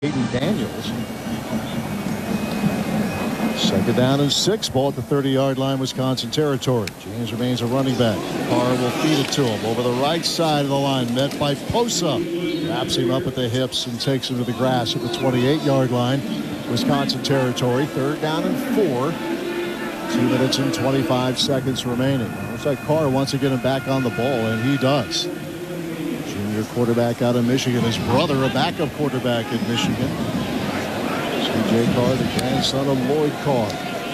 Aiden Daniels. Second down and 6. Ball at the 30-yard line, Wisconsin territory. James remains a running back. Carr will feed it to him over the right side of the line. Met by Posa. Wraps him up at the hips and takes him to the grass at the 28-yard line. Wisconsin territory. Third down and 4. 2 minutes and 25 seconds remaining. Looks like Carr wants to get him back on the ball, and he does. Junior quarterback out of Michigan. His brother, a backup quarterback in Michigan. C.J. Carr, the grandson of Lloyd Carr.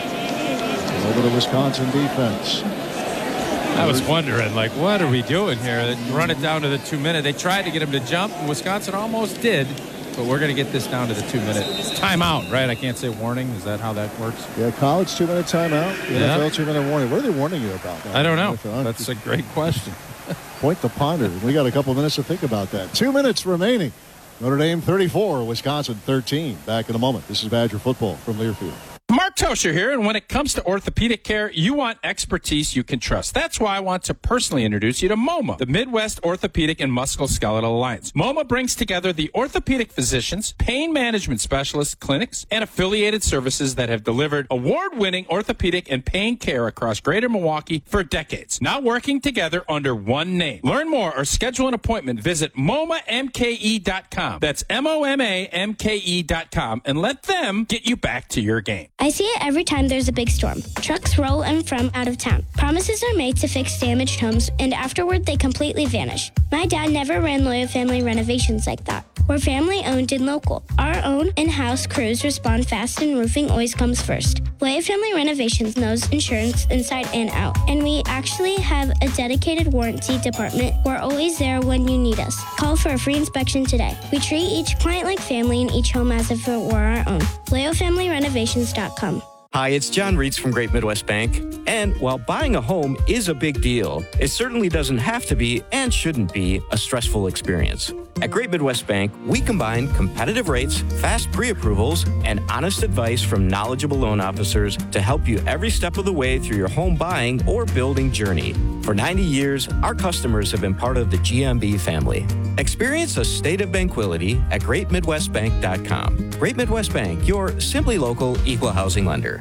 Over the Wisconsin defense. I was wondering, what are we doing here? They run it down to the 2 minute. They tried to get him to jump, and Wisconsin almost did. But we're going to get this down to the 2 minute timeout, right? I can't say warning. Is that how that works? Yeah, college 2 minute timeout. NFL 2 minute warning. What are they warning you about? I don't know. That's a great question. Point to ponder. We got a couple minutes to think about that. 2 minutes remaining. Notre Dame 34, Wisconsin 13. Back in a moment. This is Badger football from Learfield. Mark Tosher here, and when it comes to orthopedic care, you want expertise you can trust. That's why I want to personally introduce you to MoMA, the Midwest Orthopedic and Musculoskeletal Alliance. MoMA brings together the orthopedic physicians, pain management specialists, clinics, and affiliated services that have delivered award-winning orthopedic and pain care across Greater Milwaukee for decades. Now working together under one name. Learn more or schedule an appointment. Visit MoMaMKE.com. That's MoMaMKE.com, and let them get you back to your game. I see it every time there's a big storm. Trucks roll in from out of town. Promises are made to fix damaged homes, and afterward they completely vanish. My dad never ran Loyal Family Renovations like that. We're family owned and local. Our own in-house crews respond fast, and roofing always comes first. Loyal Family Renovations knows insurance inside and out, and we actually have a dedicated warranty department. We're always there when you need us. Call for a free inspection today. We treat each client like family and each home as if it were our own. LoyalFamilyRenovations.com. Hi, it's John Reitz from Great Midwest Bank. And while buying a home is a big deal, it certainly doesn't have to be and shouldn't be a stressful experience. At Great Midwest Bank, we combine competitive rates, fast pre-approvals, and honest advice from knowledgeable loan officers to help you every step of the way through your home buying or building journey. For 90 years, our customers have been part of the GMB family. Experience a state of tranquility at GreatMidwestBank.com. Great Midwest Bank, your simply local equal housing lender.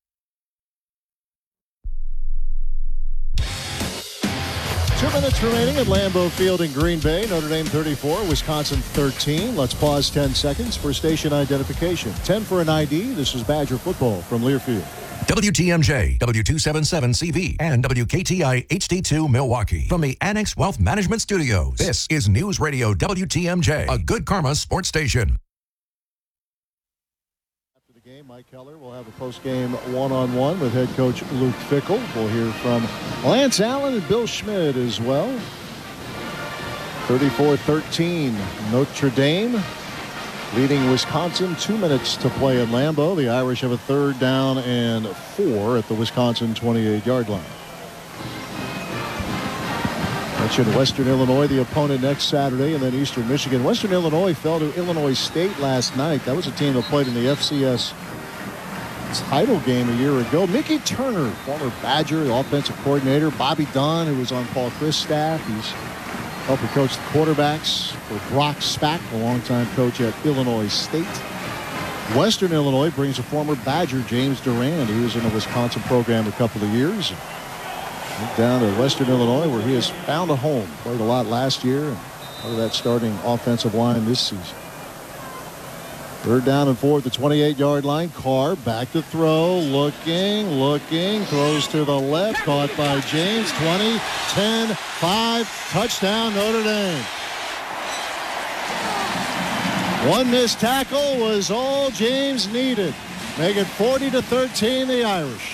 Two minutes remaining at Lambeau Field in Green Bay. Notre Dame 34, Wisconsin 13. Let's pause 10 seconds for station identification. 10 for an ID. This is Badger football from Learfield. WTMJ, W277CV, and WKTI HD2 Milwaukee. From the Annex Wealth Management Studios, this is News Radio WTMJ, a Good Karma sports station. After the game, Mike Keller will have a post-game one-on-one with head coach Luke Fickell. We'll hear from Lance Allen and Bill Schmidt as well. 34-13, Notre Dame leading Wisconsin. 2 minutes to play at Lambeau. The Irish have a third down and 4 at the Wisconsin 28-yard line. Mentioned Western Illinois, the opponent next Saturday, and then Eastern Michigan. Western Illinois fell to Illinois State last night. That was a team that played in the FCS title game a year ago. Mickey Turner, former Badger, the offensive coordinator. Bobby Dunn, who was on Paul Chryst' staff. He's helping coach the quarterbacks for Brock Spack, a longtime coach at Illinois State. Western Illinois brings a former Badger, James Durand. He was in the Wisconsin program a couple of years. Went down to Western Illinois, where he has found a home. Played a lot last year, and part of that starting offensive line this season. Third down and 4 at the 28-yard line. Carr back to throw, looking, throws to the left, caught by James. 20, 10, 5, touchdown Notre Dame. One missed tackle was all James needed. Make it 40-13, the Irish.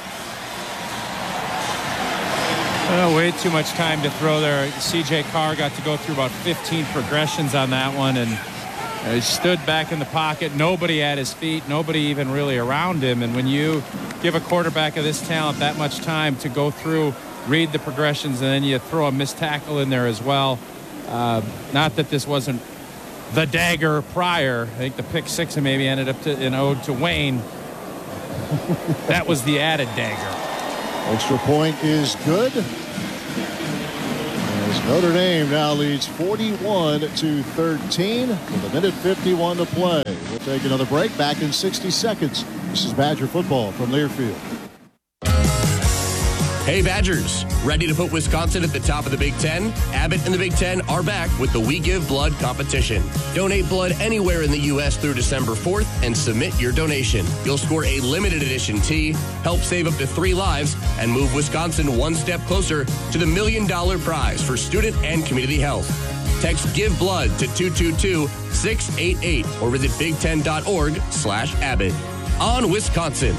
Way too much time to throw there. C.J. Carr got to go through about 15 progressions on that one, and he stood back in the pocket. Nobody at his feet, nobody even really around him. And when you give a quarterback of this talent that much time to go through, read the progressions, and then you throw a missed tackle in there as well. Not that this wasn't the dagger prior. I think the pick six maybe ended up an ode to Wayne. That was the added dagger. Extra point is good. As Notre Dame now leads 41-13 with a minute 51 to play. We'll take another break. Back in 60 seconds. This is Badger football from Learfield. Hey Badgers, ready to put Wisconsin at the top of the Big Ten? Abbott and the Big Ten are back with the We Give Blood competition. Donate blood anywhere in the U.S. through December 4th and submit your donation. You'll score a limited edition tee, help save up to 3 lives, and move Wisconsin one step closer to the $1 million prize for student and community health. Text Give Blood to 222-688 or visit big10.org/Abbott. On Wisconsin.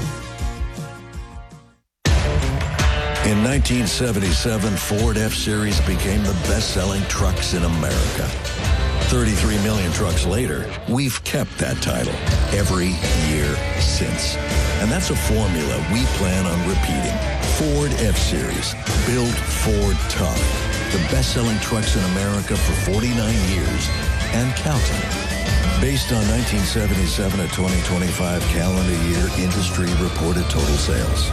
In 1977, Ford F-Series became the best-selling trucks in America. 33 million trucks later, we've kept that title every year since. And that's a formula we plan on repeating. Ford F-Series, built Ford tough. The best-selling trucks in America for 49 years and counting. Based on 1977 to 2025 calendar year industry reported total sales.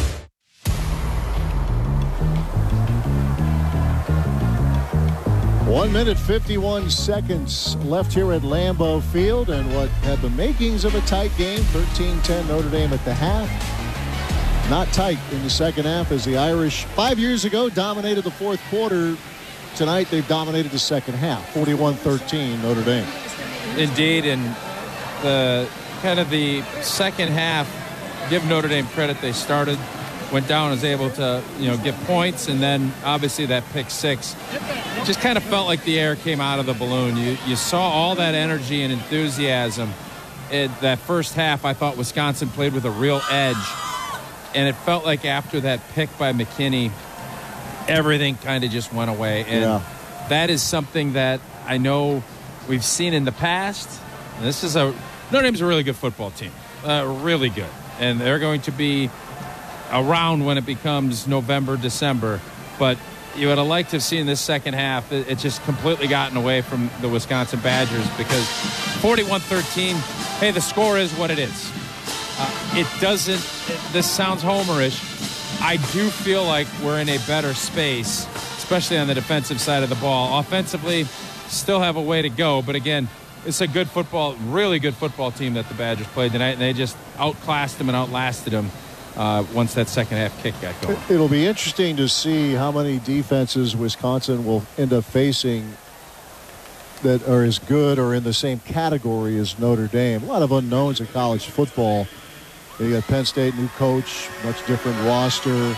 1 minute 51 seconds left here at Lambeau Field, and what had the makings of a tight game, 13-10 Notre Dame at the half. Not tight in the second half as the Irish 5 years ago dominated the fourth quarter. Tonight they've dominated the second half, 41-13 Notre Dame. Indeed, and the second half, give Notre Dame credit, they went down, was able to get points, and then obviously that pick six just kind of felt like the air came out of the balloon. You saw all that energy and enthusiasm in that first half. I thought Wisconsin played with a real edge, and it felt like after that pick by McKinney, everything kind of just went away. And that is something that I know we've seen in the past. Notre Dame's a really good football team, really good, and they're going to be around when it becomes November, December. But you would have liked to have seen this second half. It just completely gotten away from the Wisconsin Badgers, because 41-13, hey, the score is what it is. This sounds homerish. I do feel like we're in a better space, especially on the defensive side of the ball. Offensively, still have a way to go. But again, it's a really good football team that the Badgers played tonight, and they just outclassed them and outlasted them. Once that second half kick got going. It'll be interesting to see how many defenses Wisconsin will end up facing that are as good or in the same category as Notre Dame. A lot of unknowns in college football. You got Penn State, new coach, much different roster.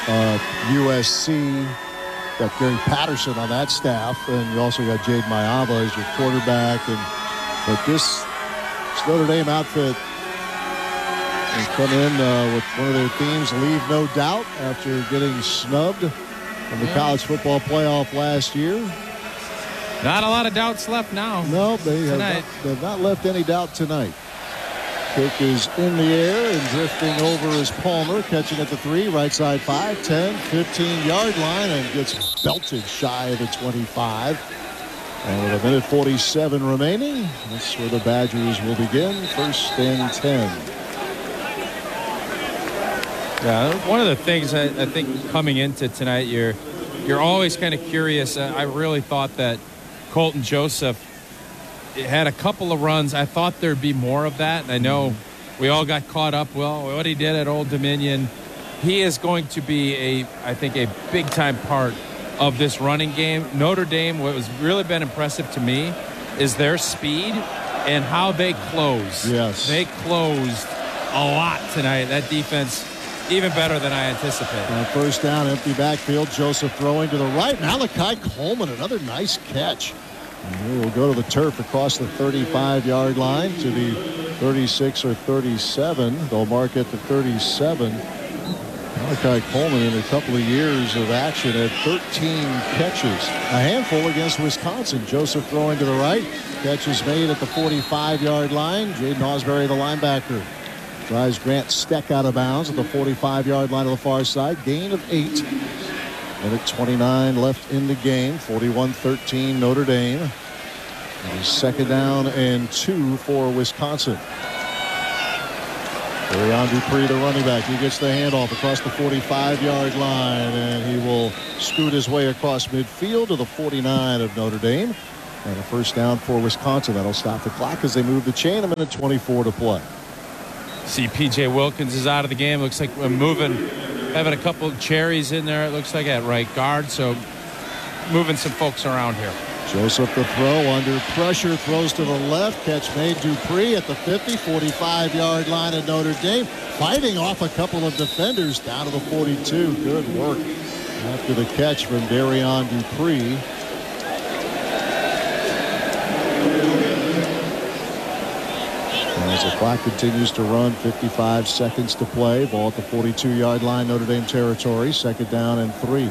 USC, got Gary Patterson on that staff, and you also got Jade Mayava as your quarterback. But this Notre Dame outfit, they come in with one of their themes, leave no doubt, after getting snubbed from the college football playoff last year. Not a lot of doubts left now. No, they have not left any doubt tonight. Kick is in the air and drifting over is Palmer, catching at the 3, right side 5, 10, 15-yard line, and gets belted shy of the 25. And with a minute 47 remaining, that's where the Badgers will begin, 1st and 10. Yeah, one of the things I think coming into tonight, you're always kind of curious. I really thought that Colton Joseph had a couple of runs. I thought there'd be more of that, and I know we all got caught up. Well, what he did at Old Dominion, he is going to be I think a big-time part of this running game. Notre Dame, what has really been impressive to me is their speed and how they close. Yes. They closed a lot tonight. That defense, even better than I anticipated. First down, empty backfield. Joseph throwing to the right. Malachi Coleman, another nice catch. And he will go to the turf across the 35-yard line to the 36 or 37. They'll mark it to 37. Malachi Coleman, in a couple of years of action, had 13 catches. A handful against Wisconsin. Joseph throwing to the right. Catch is made at the 45-yard line. Jaden Ausberry, the linebacker, drives Grant Steck out of bounds at the 45-yard line on the far side. Gain of 8. Minute 29 left in the game. 41-13 Notre Dame. And 2nd down and 2 for Wisconsin. Darion Dupree, the running back. He gets the handoff across the 45-yard line, and he will scoot his way across midfield to the 49 of Notre Dame. And a first down for Wisconsin. That'll stop the clock as they move the chain. A minute 24 to play. See, P.J. Wilkins is out of the game. Looks like we're having a couple of cherries in there, it looks like, at right guard. So moving some folks around here. Joseph the throw under pressure, throws to the left. Catch made. Dupree at the 50, 45-yard line of Notre Dame. Fighting off a couple of defenders down to the 42. Good work after the catch from Darion Dupree. As the clock continues to run, 55 seconds to play. Ball at the 42-yard line, Notre Dame territory. Second down and 3.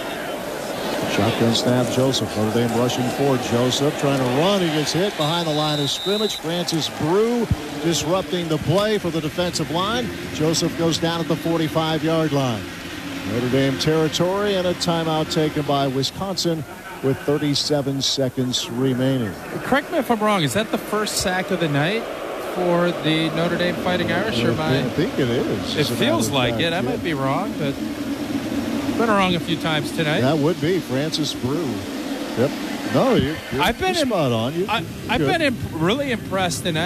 Shotgun snap, Joseph. Notre Dame rushing forward. Joseph trying to run. He gets hit behind the line of scrimmage. Francis Brew disrupting the play for the defensive line. Joseph goes down at the 45-yard line. Notre Dame territory, and a timeout taken by Wisconsin with 37 seconds remaining. Correct me if I'm wrong. Is that the first sack of the night for the Notre Dame Fighting Irish? I think it is. It feels like it. I might be wrong, but been wrong a few times tonight. That would be Francis Brew. Yep. No, you're spot on. I've been really impressed, and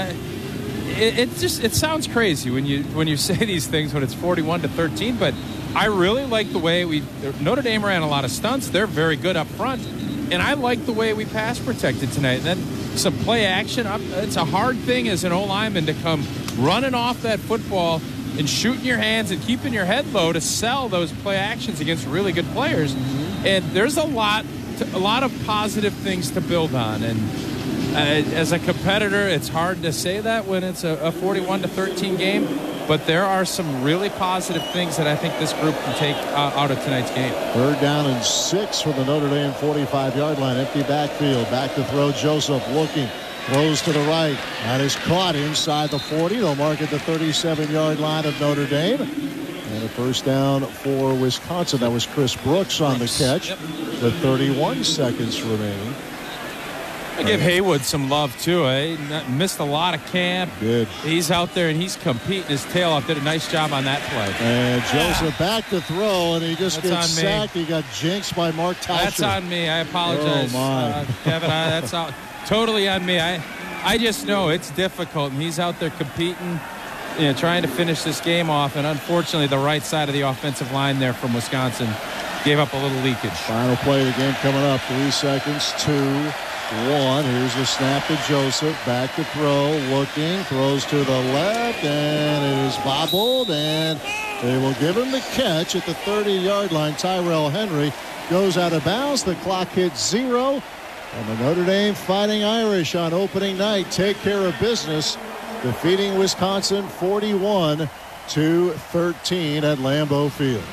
it sounds crazy when you say these things when it's 41-13, but I really like the way Notre Dame ran a lot of stunts. They're very good up front, and I like the way we pass protected tonight. And then some play action. It's a hard thing as an O-lineman to come running off that football and shooting your hands and keeping your head low to sell those play actions against really good players. And there's a lot of positive things to build on. And as a competitor, it's hard to say that when it's a 41-13 game. But there are some really positive things that I think this group can take out of tonight's game. Third down and 6 from the Notre Dame 45-yard line. Empty backfield. Back to throw. Joseph looking. Throws to the right. That is caught inside the 40. They'll mark at the 37-yard line of Notre Dame. And a first down for Wisconsin. That was Chris Brooks on the catch with 31 seconds remaining. I give Haywood some love, too. He missed a lot of camp. Good. He's out there, and he's competing his tail off. Did a nice job on that play. And Joseph back to throw, and he just gets sacked. He got jinxed by Mark Tauscher. That's on me. I apologize. Oh, my. Kevin, that's totally on me. I just know it's difficult, and he's out there competing, trying to finish this game off. And unfortunately, the right side of the offensive line there from Wisconsin gave up a little leakage. Final play of the game coming up. 3 seconds, 2, 1. Here's the snap to Joseph. Back to throw. Looking. Throws to the left. And it is bobbled. And they will give him the catch at the 30-yard line. Tyrell Henry goes out of bounds. The clock hits 0. And the Notre Dame Fighting Irish on opening night take care of business, defeating Wisconsin 41-13 at Lambeau Field.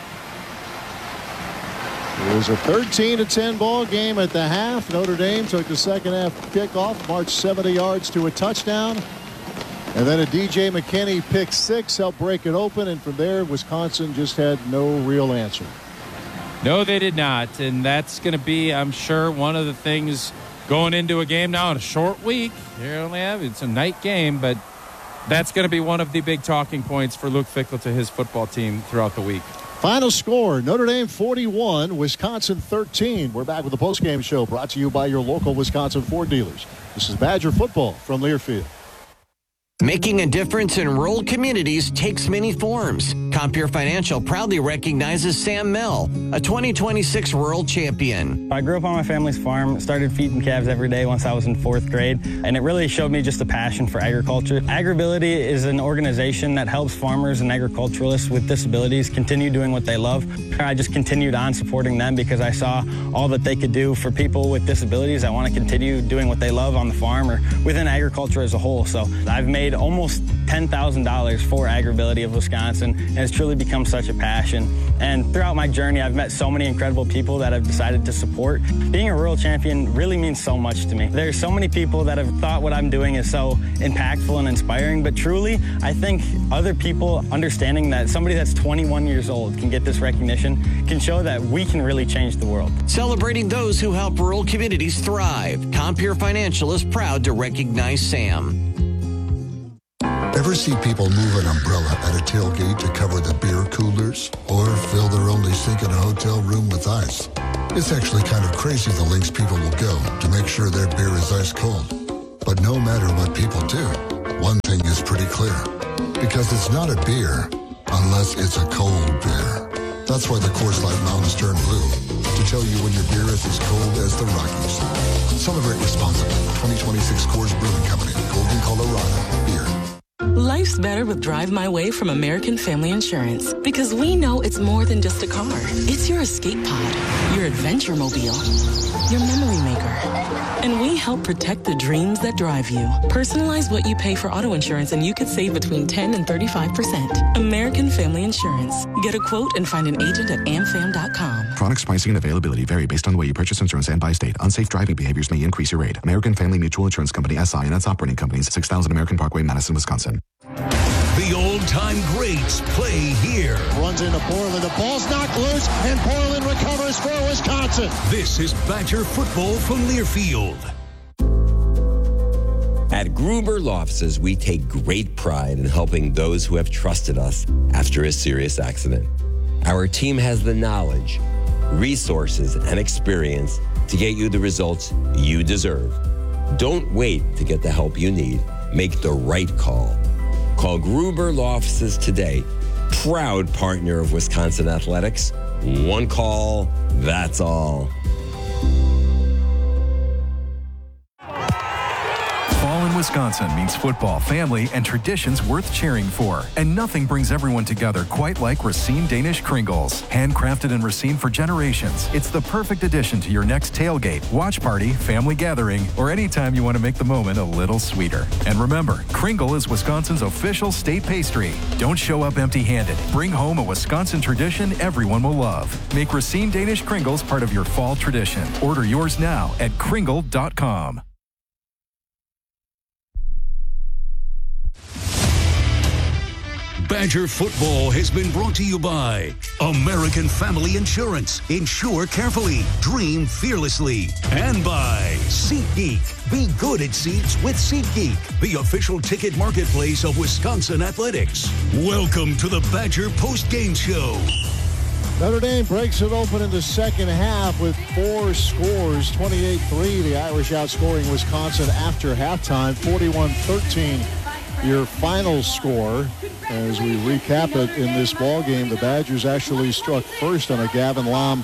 It was a 13-10 ball game at the half. Notre Dame took the second half kickoff, marched 70 yards to a touchdown. And then a DJ McKinney pick 6 helped break it open. And from there, Wisconsin just had no real answer. No, they did not. And that's going to be, I'm sure, one of the things going into a game now in a short week. It's a night game, but that's going to be one of the big talking points for Luke Fickell to his football team throughout the week. Final score, Notre Dame 41, Wisconsin 13. We're back with the postgame show brought to you by your local Wisconsin Ford dealers. This is Badger football from Learfield. Making a difference in rural communities takes many forms. Compeer Financial proudly recognizes Sam Mill, a 2026 rural champion. I grew up on my family's farm, started feeding calves every day once I was in 4th grade, and it really showed me just a passion for agriculture. AgriBility is an organization that helps farmers and agriculturalists with disabilities continue doing what they love. I just continued on supporting them because I saw all that they could do for people with disabilities. I want to continue doing what they love on the farm or within agriculture as a whole. So I've made almost $10,000 for AgriBility of Wisconsin, and it's truly become such a passion. And throughout my journey, I've met so many incredible people that I've decided to support. Being a rural champion really means so much to me. There's so many people that have thought what I'm doing is so impactful and inspiring, but truly, I think other people understanding that somebody that's 21 years old can get this recognition can show that we can really change the world. Celebrating those who help rural communities thrive, Compeer Financial is proud to recognize Sam. Ever Ever see people move an umbrella at a tailgate to cover the beer coolers? Or fill their only sink in a hotel room with ice? It's actually kind of crazy the lengths people will go to make sure their beer is ice cold. But no matter what people do, one thing is pretty clear. Because it's not a beer unless it's a cold beer. That's why the Coors Light Mountains turn blue, to tell you when your beer is as cold as the Rockies. Celebrate responsibly. 2026 Coors Brewing Company, Golden, Colorado. Beer. Life's better with Drive My Way from American Family Insurance, because we know it's more than just a car. It's your escape pod, your adventure mobile, your memory maker. And we help protect the dreams that drive you. Personalize what you pay for auto insurance and you could save between 10 and 35%. American Family Insurance. Get a quote and find an agent at amfam.com. Products, pricing, and availability vary based on the way you purchase insurance and by state. Unsafe driving behaviors may increase your rate. American Family Mutual Insurance Company, SI, and its operating companies, 6000 American Parkway, Madison, Wisconsin. The old-time greats play here. Runs into Portland. The ball's knocked loose, and Portland recovers for Wisconsin. This is Badger football from Learfield. At Gruber Law Offices, we take great pride in helping those who have trusted us after a serious accident. Our team has the knowledge, resources, and experience to get you the results you deserve. Don't wait to get the help you need. Make the right call. Call Gruber Law Offices today. Proud partner of Wisconsin Athletics. One call, that's all. Fall in Wisconsin means football, family, and traditions worth cheering for. And nothing brings everyone together quite like Racine Danish Kringles. Handcrafted in Racine for generations, it's the perfect addition to your next tailgate, watch party, family gathering, or anytime you want to make the moment a little sweeter. And remember, Kringle is Wisconsin's official state pastry. Don't show up empty-handed. Bring home a Wisconsin tradition everyone will love. Make Racine Danish Kringles part of your fall tradition. Order yours now at kringle.com. Badger football has been brought to you by American Family Insurance. Insure carefully, dream fearlessly. And by SeatGeek. Be good at seats with SeatGeek, the official ticket marketplace of Wisconsin Athletics. Welcome to the Badger post-game show. Notre Dame breaks it open in the second half with 4 scores, 28-3. The Irish outscoring Wisconsin after halftime, 41-13. Your final score. As we recap it in this ball game, the Badgers actually struck first on a Gavin Lom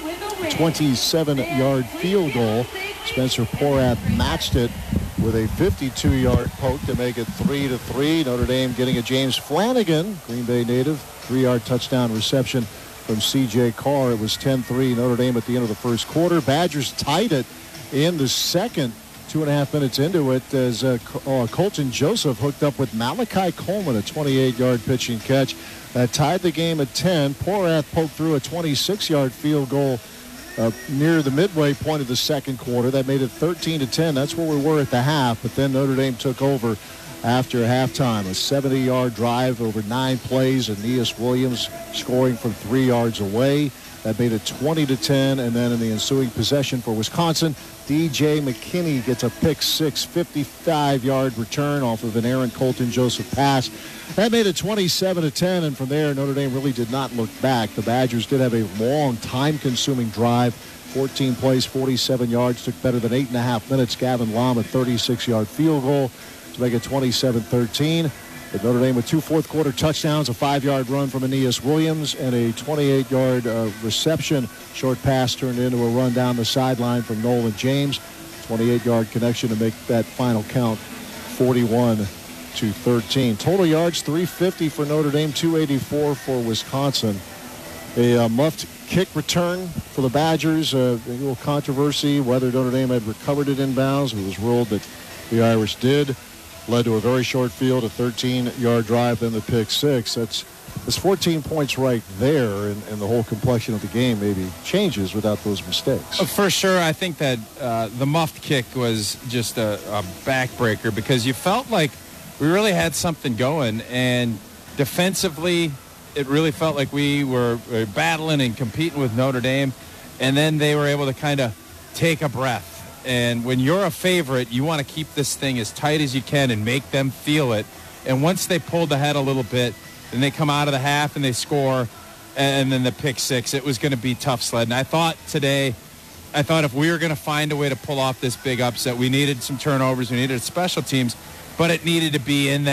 27-yard field goal. Spencer Porath matched it with a 52-yard poke to make it 3-3. Notre Dame getting a James Flanagan, Green Bay native, 3-yard touchdown reception from C.J. Carr. It was 10-3 Notre Dame at the end of the first quarter. Badgers tied it in the second. 2.5 minutes into it as Colton Joseph hooked up with Malachi Coleman, a 28-yard pitching catch that tied the game at 10. Porath poked through a 26-yard field goal near the midway point of the second quarter. That made it 13-10. That's where we were at the half, but then Notre Dame took over after halftime. A 70-yard drive over 9 plays, and Aeneas Williams scoring from 3 yards away. That made it 20-10, and then in the ensuing possession for Wisconsin, DJ McKinney gets a pick six, 55-yard return off of an errant Colton Joseph pass. That made it 27-10, and from there, Notre Dame really did not look back. The Badgers did have a long, time-consuming drive, 14 plays, 47 yards, took better than 8.5 minutes. Gavin Lom, a 36-yard field goal to make it 27-13. But Notre Dame with 2 fourth-quarter touchdowns, a 5-yard run from Aeneas Williams, and a 28-yard reception. Short pass turned into a run down the sideline from Nolan James. 28-yard connection to make that final count 41-13. Total yards, 350 for Notre Dame, 284 for Wisconsin. A muffed kick return for the Badgers. A little controversy whether Notre Dame had recovered it inbounds. It was ruled that the Irish did. Led to a very short field, a 13-yard drive, then the pick six. That's 14 points right there, and the whole complexion of the game maybe changes without those mistakes. For sure, I think that the muffed kick was just a backbreaker because you felt like we really had something going, and defensively, it really felt like we were battling and competing with Notre Dame, and then they were able to kind of take a breath. And when you're a favorite, you want to keep this thing as tight as you can and make them feel it. And once they pulled ahead a little bit, then they come out of the half and they score, and then the pick six. It was going to be tough sledding. I thought if we were going to find a way to pull off this big upset, we needed some turnovers, we needed special teams, but it needed to be in that